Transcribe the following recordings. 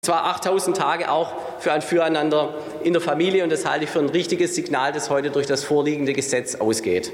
zwar 8.000 Tage auch für ein Füreinander in der Familie, und das halte ich für ein richtiges Signal, das heute durch das vorliegende Gesetz ausgeht.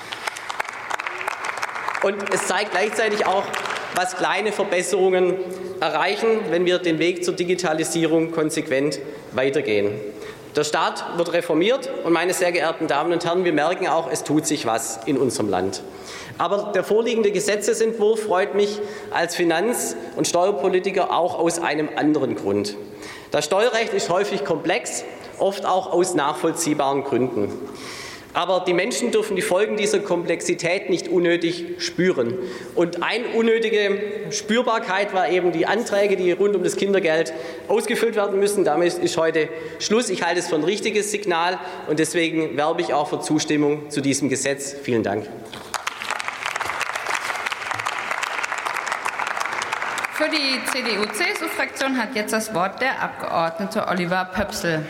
Und es zeigt gleichzeitig auch, was kleine Verbesserungen erreichen, wenn wir den Weg zur Digitalisierung konsequent weitergehen. Der Staat wird reformiert, und meine sehr geehrten Damen und Herren, wir merken auch, es tut sich was in unserem Land. Aber der vorliegende Gesetzesentwurf freut mich als Finanz- und Steuerpolitiker auch aus einem anderen Grund. Das Steuerrecht ist häufig komplex, oft auch aus nachvollziehbaren Gründen. Aber die Menschen dürfen die Folgen dieser Komplexität nicht unnötig spüren. Und eine unnötige Spürbarkeit war eben die Anträge, die rund um das Kindergeld ausgefüllt werden müssen. Damit ist heute Schluss. Ich halte es für ein richtiges Signal, und deswegen werbe ich auch für Zustimmung zu diesem Gesetz. Vielen Dank. Für die CDU-CSU-Fraktion hat jetzt das Wort der Abgeordnete Oliver Pöpsl.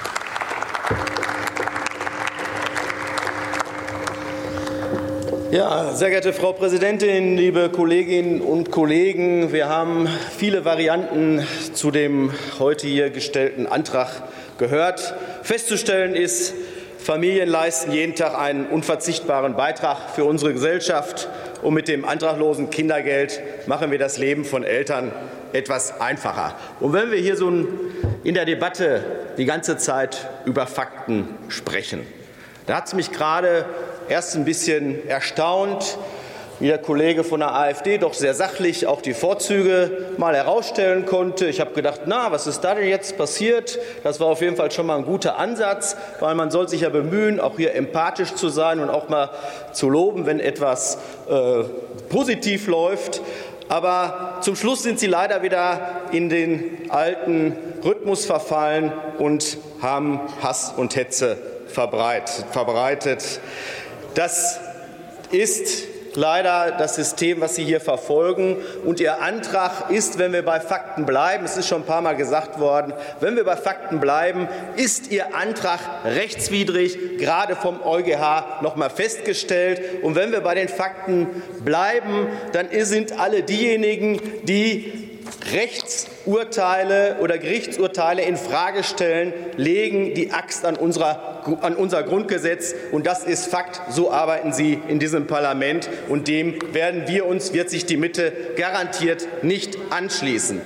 Ja, sehr geehrte Frau Präsidentin, liebe Kolleginnen und Kollegen! Wir haben viele Varianten zu dem heute hier gestellten Antrag gehört. Festzustellen ist, Familien leisten jeden Tag einen unverzichtbaren Beitrag für unsere Gesellschaft. Und mit dem antraglosen Kindergeld machen wir das Leben von Eltern etwas einfacher. Und wenn wir hier so in der Debatte die ganze Zeit über Fakten sprechen, da hat es mich gerade erst ein bisschen erstaunt, wie der Kollege von der AfD doch sehr sachlich auch die Vorzüge mal herausstellen konnte. Ich habe gedacht, na, was ist da denn jetzt passiert? Das war auf jeden Fall schon mal ein guter Ansatz, weil man soll sich ja bemühen, auch hier empathisch zu sein und auch mal zu loben, wenn etwas positiv läuft. Aber zum Schluss sind Sie leider wieder in den alten Rhythmus verfallen und haben Hass und Hetze verbreitet. Das ist leider das System, was Sie hier verfolgen. Und Ihr Antrag ist, wenn wir bei Fakten bleiben, es ist schon ein paar Mal gesagt worden, wenn wir bei Fakten bleiben, ist Ihr Antrag rechtswidrig, gerade vom EuGH noch mal festgestellt. Und wenn wir bei den Fakten bleiben, dann sind alle diejenigen, die Rechtsurteile oder Gerichtsurteile in Frage stellen, legen die Axt an unser Grundgesetz, und das ist Fakt. So arbeiten Sie in diesem Parlament, und dem wird sich die Mitte garantiert nicht anschließen.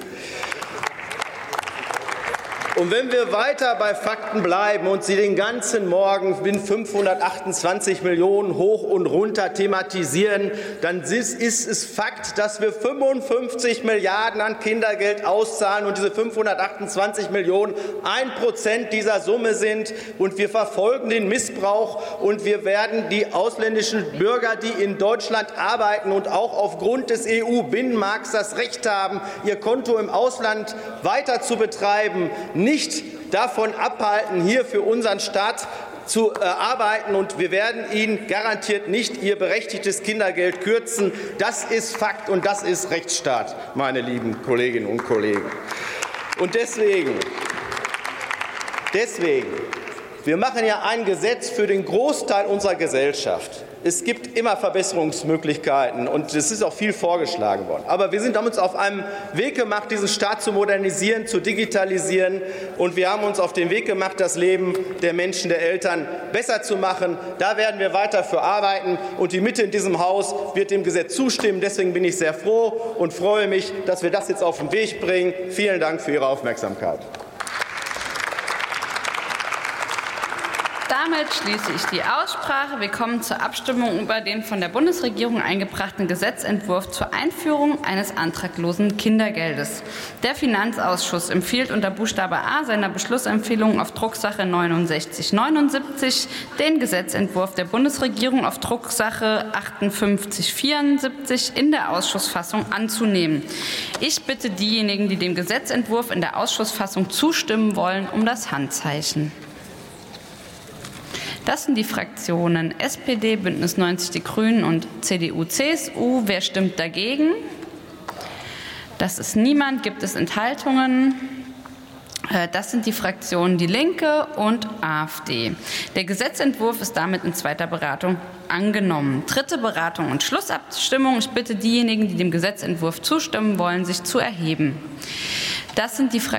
Und wenn wir weiter bei Fakten bleiben und Sie den ganzen Morgen mit 528 Millionen hoch und runter thematisieren, dann ist es Fakt, dass wir 55 Milliarden an Kindergeld auszahlen und diese 528 Millionen 1% dieser Summe sind. Und wir verfolgen den Missbrauch, und wir werden die ausländischen Bürger, die in Deutschland arbeiten und auch aufgrund des EU-Binnenmarkts das Recht haben, ihr Konto im Ausland weiter zu betreiben, nicht davon abhalten, hier für unseren Staat zu arbeiten, und wir werden Ihnen garantiert nicht Ihr berechtigtes Kindergeld kürzen. Das ist Fakt, und das ist Rechtsstaat, meine lieben Kolleginnen und Kollegen. Und deswegen, wir machen ja ein Gesetz für den Großteil unserer Gesellschaft. Es gibt immer Verbesserungsmöglichkeiten, und es ist auch viel vorgeschlagen worden. Aber wir haben uns auf einem Weg gemacht, diesen Staat zu modernisieren, zu digitalisieren. Und wir haben uns auf den Weg gemacht, das Leben der Menschen, der Eltern besser zu machen. Da werden wir weiter für arbeiten. Und die Mitte in diesem Haus wird dem Gesetz zustimmen. Deswegen bin ich sehr froh und freue mich, dass wir das jetzt auf den Weg bringen. Vielen Dank für Ihre Aufmerksamkeit. Damit schließe ich die Aussprache. Wir kommen zur Abstimmung über den von der Bundesregierung eingebrachten Gesetzentwurf zur Einführung eines antraglosen Kindergeldes. Der Finanzausschuss empfiehlt unter Buchstabe A seiner Beschlussempfehlung auf Drucksache 6979 den Gesetzentwurf der Bundesregierung auf Drucksache 5874 in der Ausschussfassung anzunehmen. Ich bitte diejenigen, die dem Gesetzentwurf in der Ausschussfassung zustimmen wollen, um das Handzeichen. Das sind die Fraktionen SPD, Bündnis 90 Die Grünen und CDU-CSU. Wer stimmt dagegen? Das ist niemand. Gibt es Enthaltungen? Das sind die Fraktionen Die Linke und AfD. Der Gesetzentwurf ist damit in zweiter Beratung angenommen. Dritte Beratung und Schlussabstimmung. Ich bitte diejenigen, die dem Gesetzentwurf zustimmen wollen, sich zu erheben. Das sind die Fraktionen